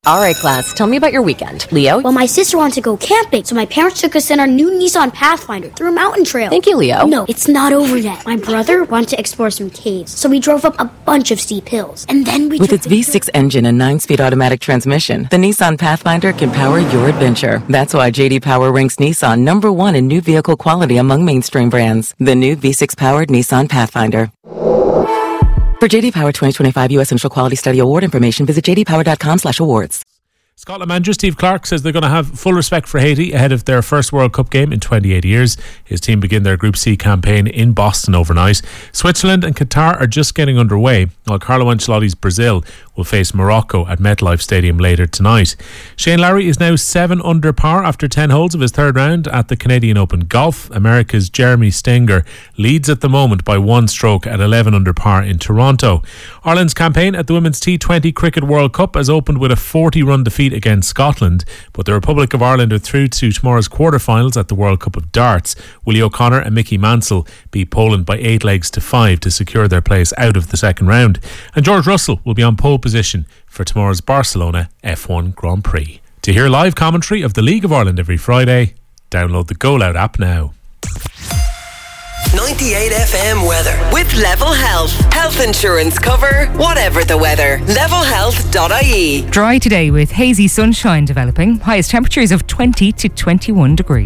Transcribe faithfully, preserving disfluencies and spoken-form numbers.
Alright class, tell me about your weekend. Leo? Well, my sister wanted to go camping, so my parents took us in our new Nissan Pathfinder through a mountain trail. Thank you, Leo. No, it's not over yet. My brother wanted to explore some caves, so we drove up a bunch of steep hills. And then we With took its V six engine and nine-speed automatic transmission, the Nissan Pathfinder can power your adventure. That's why J D Power ranks Nissan number one in new vehicle quality among mainstream brands. The new V six-powered Nissan Pathfinder. For J D Power twenty twenty-five U S Initial Quality Study Award information, visit j d power dot com slash awards. Scotland manager Steve Clarke says they're going to have full respect for Haiti ahead of their first World Cup game in twenty-eight years. His team begin their Group C campaign in Boston overnight. Switzerland and Qatar are just getting underway, while Carlo Ancelotti's Brazil will face Morocco at MetLife Stadium later tonight. Shane Lowry is now seven under par after ten holes of his third round at the Canadian Open Golf. America's Jeremy Stenger leads at the moment by one stroke at eleven under par in Toronto. Ireland's campaign at the Women's T twenty Cricket World Cup has opened with a forty-run defeat against Scotland, but the Republic of Ireland are through to tomorrow's quarterfinals at the World Cup of Darts. Willie O'Connor and Mickey Mansell beat Poland by eight legs to five to secure their place out of the second round. And George Russell will be on pole position for tomorrow's Barcelona F one Grand Prix. To hear live commentary of the League of Ireland every Friday, download the Go Loud app now. ninety-eight F M weather with Level Health. Health insurance cover, whatever the weather. level health dot I E. Dry today with hazy sunshine developing. Highest temperatures of twenty to twenty-one degrees.